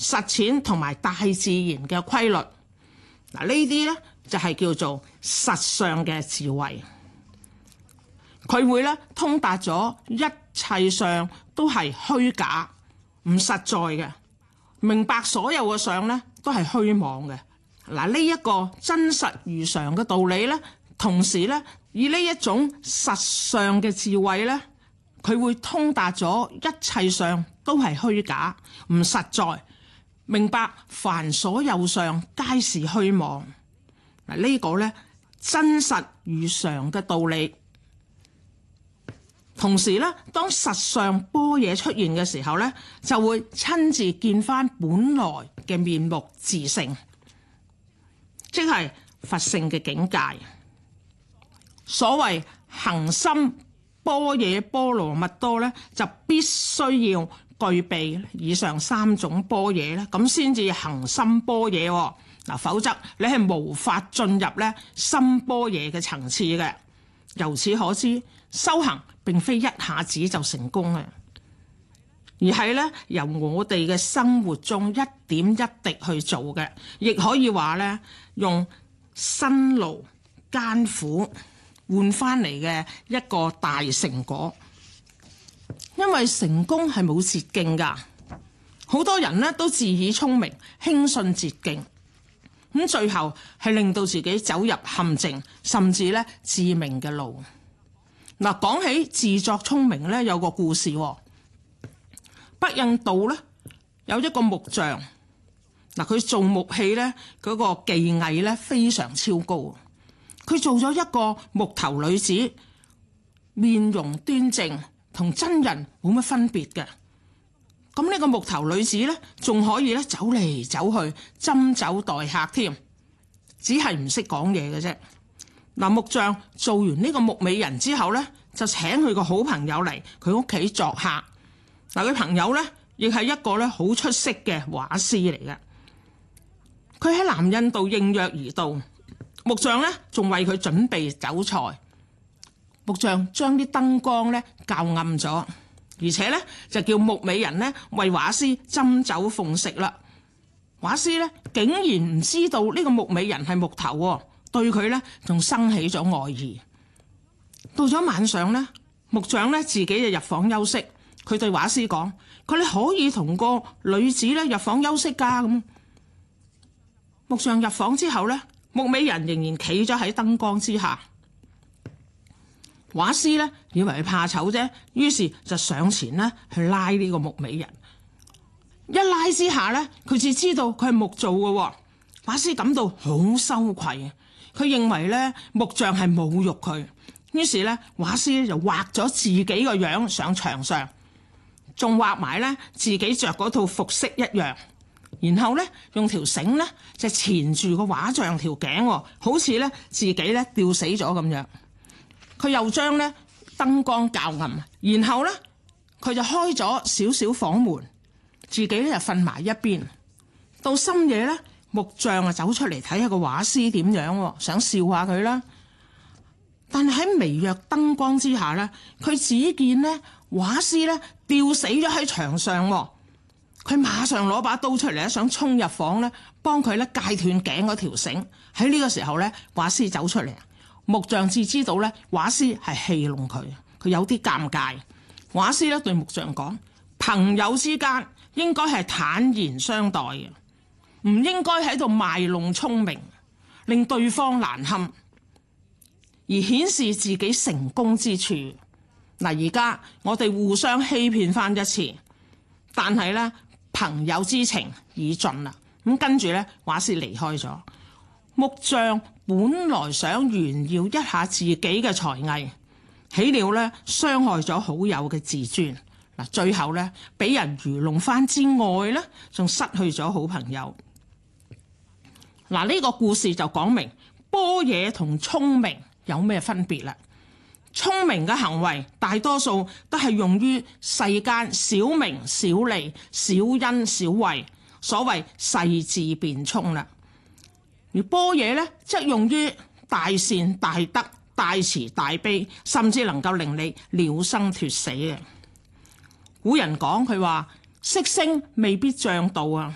實踐同埋大自然嘅規律。嗱，呢啲咧就係叫做實相嘅智慧。佢會咧通達咗一切相都係虛假唔實在嘅，明白所有嘅相咧都係虛妄嘅。嗱，呢一個真實如常嘅道理咧，同時咧以呢一種實相嘅智慧咧，佢會通達咗一切相都係虛假唔實在，明白凡所有相皆是虛妄。嗱，呢個咧真實如常嘅道理。同時咧，當實相般若出現嘅時候咧，就會親自見翻本來嘅面目自性，即係佛性嘅境界。所謂行深般若波羅蜜多咧，就必須要具備以上三種般若咧，咁先至行深般若。嗱，否則你係無法進入咧深般若嘅層次嘅。由此可知，修行並非一下子就成功嘅，而係咧由我哋嘅生活中一點一滴去做嘅，亦可以話咧用辛勞艱苦換翻嚟嘅一個大成果。因為成功係冇捷徑㗎，好多人咧都自以聰明，輕信捷徑，咁最後係令到自己走入陷阱，甚至咧致命嘅路。嗱，講起自作聰明咧，有個故事喎。北印度咧有一個木匠，嗱，佢做木器咧嗰個技藝咧非常超高。佢做咗一個木頭女子，面容端正，同真人冇乜分別嘅。咁呢個木頭女子咧仲可以咧走嚟走去，斟酒待客添，只係唔識講嘢嘅啫。嗱，木匠做完呢個木美人之後咧，就請佢個好朋友嚟佢屋企作客。嗱，佢朋友咧亦係一個咧好出色嘅畫師嚟嘅。佢喺南印度應約而到，木匠咧仲為佢準備酒菜。木匠將啲燈光咧校暗咗，而且咧就叫木美人咧為畫師斟酒奉食啦。畫師咧竟然唔知道呢個木美人係木頭喎，對佢咧仲生起咗愛意。到咗晚上咧，木匠咧自己就入房休息。佢對畫師講：佢哋可以同個女子咧入房休息㗎。咁木匠入房之後咧，木美人仍然企咗喺燈光之下。畫師咧以為佢怕醜啫，於是就上前咧去拉呢個木美人。一拉之下咧，佢只知道佢係木做嘅喎。畫師感到好羞愧，佢認為咧木匠係侮辱佢，於是咧畫師就畫咗自己個樣上牆上，仲畫埋咧自己着嗰套服飾一樣，然後咧用條繩咧就纏住個畫像條頸，好似咧自己咧吊死咗咁樣。佢又將咧燈光校暗，然後咧佢就開咗少少房門，自己咧就瞓埋一邊。到深夜咧，木匠啊走出嚟睇下個畫師點樣，想笑下佢啦。但係喺微弱燈光之下咧，佢只見咧畫師咧吊死咗喺牆上。佢馬上攞把刀出嚟咧，想衝入房咧幫佢咧戒斷頸嗰條繩。喺呢個時候咧，畫師走出嚟，木匠至知道咧畫師係戲弄佢，佢有啲尷尬。畫師咧對木匠講：朋友之間應該係坦然相待嘅，唔應該喺度賣弄聰明，令對方難堪，而顯示自己成功之處。嗱，而家我哋互相欺騙翻一次，但係咧朋友之情已盡啦。咁跟住咧，畫師離開咗。木匠本來想炫耀一下自己嘅才藝，豈料咧傷害咗好友嘅自尊。嗱，最後咧俾人愚弄翻之外咧，仲失去咗好朋友。嗱，呢個故事就講明般若同聰明有咩分別啦？聰明嘅行為大多數都係用於世間小名小利、小恩小惠，所謂世智辯聰啦。而般若咧，則用於大善大德、大慈大悲，甚至能夠令你了生脫死嘅。古人講佢話：色聲未必將道啊，